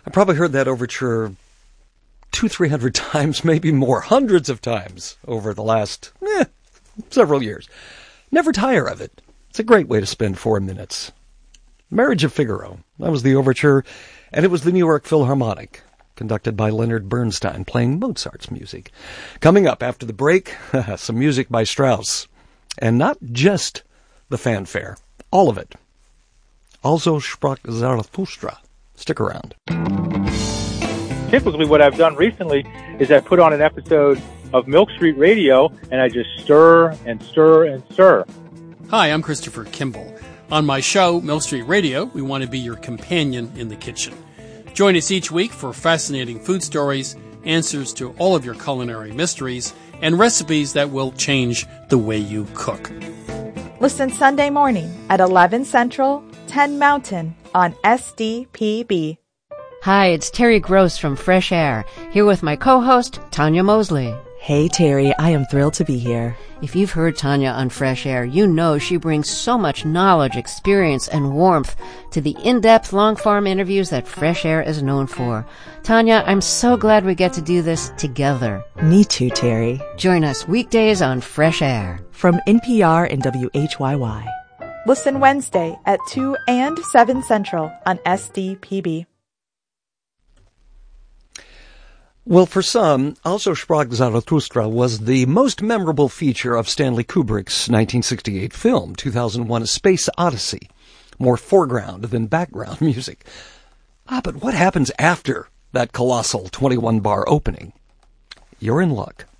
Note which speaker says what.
Speaker 1: I probably heard that overture 200-300 times, maybe more, hundreds of times over the last several years. Never tire of it. It's a great way to spend 4 minutes. Marriage of Figaro. That was the overture, and it was the New York Philharmonic, conducted by Leonard Bernstein, playing Mozart's music. Coming up after the break, some music by Strauss. And not just the fanfare, all of it. Also sprach Zarathustra. Stick around.
Speaker 2: Typically what I've done recently is I put on an episode of Milk Street Radio, and I just stir and stir and stir.
Speaker 3: Hi, I'm Christopher Kimball. On my show, Milk Street Radio, we want to be your companion in the kitchen. Join us each week for fascinating food stories, answers to all of your culinary mysteries, and recipes that will change the way you cook.
Speaker 4: Listen Sunday morning at 11 Central, 10 Mountain on SDPB.
Speaker 5: Hi, it's Terry Gross from Fresh Air, here with my co-host, Tanya Mosley.
Speaker 6: Hey, Terry, I am thrilled to be here.
Speaker 5: If you've heard Tanya on Fresh Air, you know she brings so much knowledge, experience, and warmth to the in-depth long-form interviews that Fresh Air is known for. Tanya, I'm so glad we get to do this together.
Speaker 6: Me too, Terry.
Speaker 5: Join us weekdays on Fresh Air.
Speaker 6: From NPR and WHYY.
Speaker 4: Listen Wednesday at 2 and 7 Central on SDPB.
Speaker 1: Well, for some, Also sprach Zarathustra was the most memorable feature of Stanley Kubrick's 1968 film, 2001: A Space Odyssey. More foreground than background music. But what happens after that colossal 21-bar opening? You're in luck.